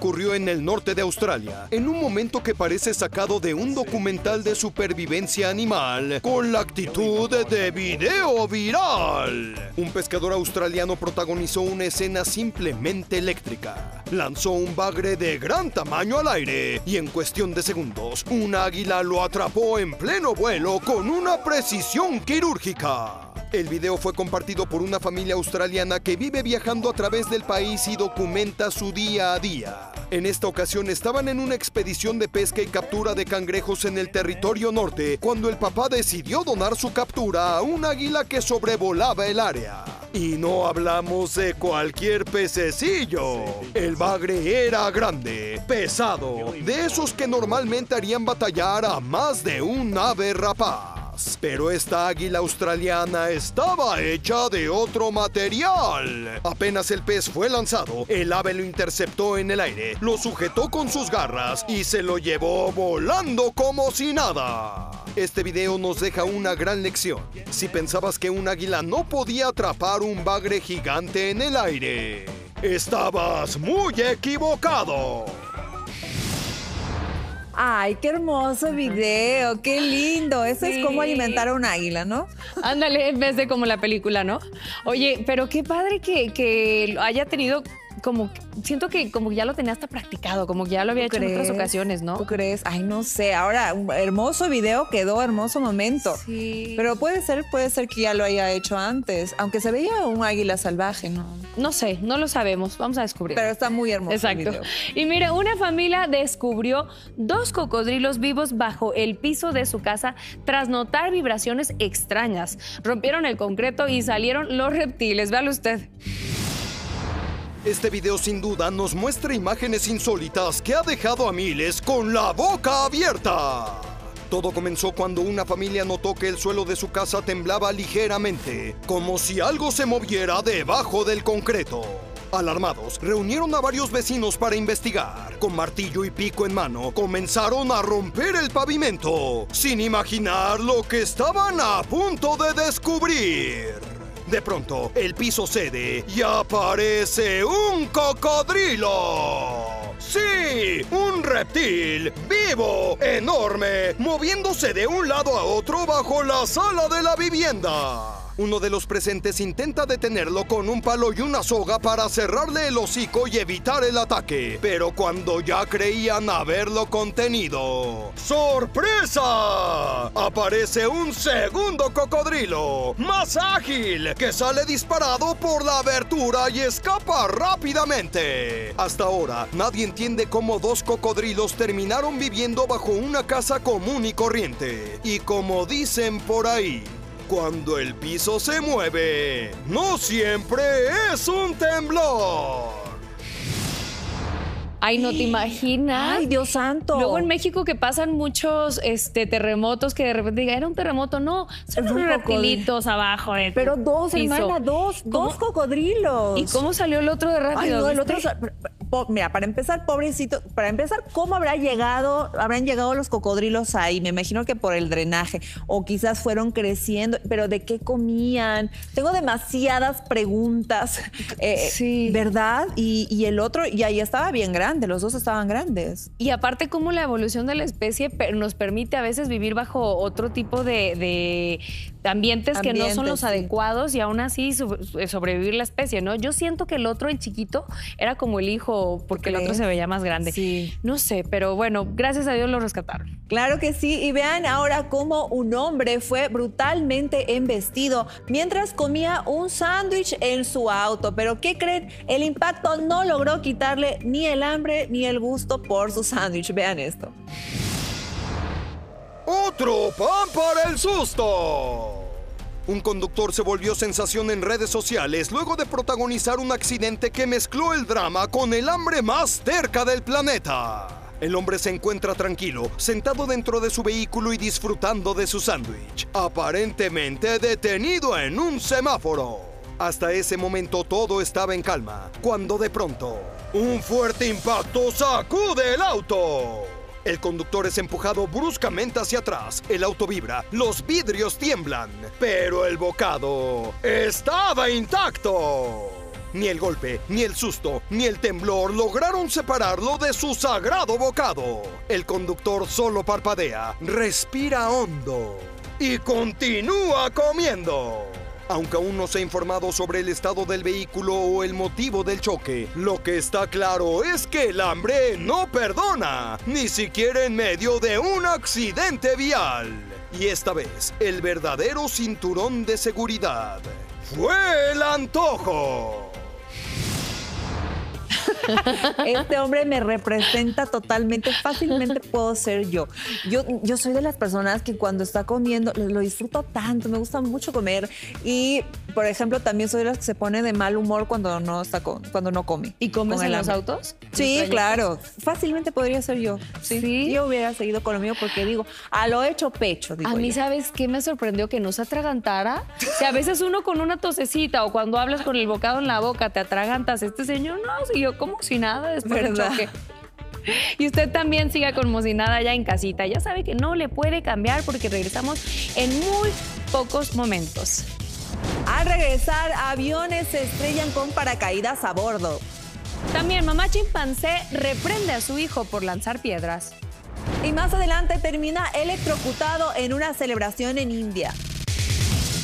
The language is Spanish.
ocurrió en el norte de Australia, en un momento que parece sacado de un documental de supervivencia animal con la actitud de video viral. Un pescador australiano protagonizó una escena simplemente eléctrica. Lanzó un bagre de gran tamaño al aire y en cuestión de segundos, un águila lo atrapó en pleno vuelo con una precisión quirúrgica. El video fue compartido por una familia australiana que vive viajando a través del país y documenta su día a día. En esta ocasión estaban en una expedición de pesca y captura de cangrejos en el territorio norte, cuando el papá decidió donar su captura a un águila que sobrevolaba el área. Y no hablamos de cualquier pececillo. El bagre era grande, pesado, de esos que normalmente harían batallar a más de un ave rapaz. Pero esta águila australiana estaba hecha de otro material. Apenas el pez fue lanzado, el ave lo interceptó en el aire, lo sujetó con sus garras y se lo llevó volando como si nada. Este video nos deja una gran lección. Si pensabas que un águila no podía atrapar un bagre gigante en el aire, estabas muy equivocado. Ay, qué hermoso video, qué lindo. Eso es como alimentar a un águila, ¿no? Ándale, en vez de como la película, ¿no? Oye, pero qué padre que haya tenido como, siento que como ya lo tenía hasta practicado, como que ya lo había hecho en otras ocasiones, ¿no? ¿Tú crees? Ay, no sé. Ahora, un hermoso video quedó, hermoso momento. Sí. Pero puede ser que ya lo haya hecho antes, aunque se veía un águila salvaje, ¿no? No sé, no lo sabemos, vamos a descubrir. Pero está muy hermoso. Exacto. El video. Y mira, una familia descubrió 2 cocodrilos vivos bajo el piso de su casa tras notar vibraciones extrañas. Rompieron el concreto y salieron los reptiles. Véalo usted. Este video sin duda nos muestra imágenes insólitas que ha dejado a miles con la boca abierta. Todo comenzó cuando una familia notó que el suelo de su casa temblaba ligeramente, como si algo se moviera debajo del concreto. Alarmados, reunieron a varios vecinos para investigar. Con martillo y pico en mano, comenzaron a romper el pavimento, sin imaginar lo que estaban a punto de descubrir. De pronto, el piso cede y aparece un cocodrilo. ¡Sí! ¡Un reptil! ¡Vivo! ¡Enorme! Moviéndose de un lado a otro bajo la sala de la vivienda. Uno de los presentes intenta detenerlo con un palo y una soga para cerrarle el hocico y evitar el ataque. Pero cuando ya creían haberlo contenido, ¡sorpresa! Aparece un segundo cocodrilo, más ágil, que sale disparado por la abertura y escapa rápidamente. Hasta ahora, nadie entiende cómo 2 cocodrilos terminaron viviendo bajo una casa común y corriente. Y como dicen por ahí, cuando el piso se mueve, no siempre es un temblor. Ay, no te imaginas. Ay, Dios santo. Luego en México que pasan muchos terremotos que de repente digan, era un terremoto. No, son unos reptilitos abajo. Pero 2, piso. hermana, 2 cocodrilos. ¿Y cómo salió el otro de rápido? Ay, no, el otro... ¿Viste? Mira, para empezar, pobrecito, ¿cómo habrán llegado los cocodrilos ahí? Me imagino que por el drenaje, o quizás fueron creciendo, pero ¿de qué comían? Tengo demasiadas preguntas, sí. ¿verdad? Y el otro, y ahí estaba bien grande, los 2 estaban grandes. Y aparte, cómo la evolución de la especie nos permite a veces vivir bajo otro tipo de ambientes que no son los sí. adecuados y aún así sobrevivir la especie, ¿no? Yo siento que el otro, el chiquito, era como el hijo, porque el otro se veía más grande. Sí. No sé, pero bueno, gracias a Dios lo rescataron. Claro que sí, y vean ahora cómo un hombre fue brutalmente embestido mientras comía un sándwich en su auto. Pero ¿qué creen? El impacto no logró quitarle ni el hambre ni el gusto por su sándwich. Vean esto. ¡Otro pan para el susto! Un conductor se volvió sensación en redes sociales luego de protagonizar un accidente que mezcló el drama con el hambre más cerca del planeta. El hombre se encuentra tranquilo, sentado dentro de su vehículo y disfrutando de su sándwich, aparentemente detenido en un semáforo. Hasta ese momento todo estaba en calma, cuando de pronto, un fuerte impacto sacude el auto. El conductor es empujado bruscamente hacia atrás, el auto vibra, los vidrios tiemblan, pero el bocado estaba intacto. Ni el golpe, ni el susto, ni el temblor lograron separarlo de su sagrado bocado. El conductor solo parpadea, respira hondo y continúa comiendo. Aunque aún no se ha informado sobre el estado del vehículo o el motivo del choque, lo que está claro es que el hambre no perdona, ni siquiera en medio de un accidente vial. Y esta vez, el verdadero cinturón de seguridad fue el antojo. Este hombre me representa totalmente, fácilmente puedo ser yo. Yo soy de las personas que cuando está comiendo lo disfruto tanto, me gusta mucho comer y, por ejemplo, también soy de las que se pone de mal humor cuando no come. ¿Y comes Con en el los hambre. autos? Sí, claro. Fácilmente podría ser yo. Sí. Yo hubiera seguido con lo mío porque digo, a lo hecho pecho, digo A mí, yo. ¿sabes qué me sorprendió? Que no se atragantara. O sea, a veces uno con una tosecita o cuando hablas con el bocado en la boca te atragantas. Este señor no, siguió como si nada después del ¿Verdad? choque. Y usted también siga como si nada ya en casita. Ya sabe que no le puede cambiar porque regresamos en muy pocos momentos. Al regresar, aviones se estrellan con paracaídas a bordo. También mamá chimpancé reprende a su hijo por lanzar piedras. Y más adelante termina electrocutado en una celebración en India.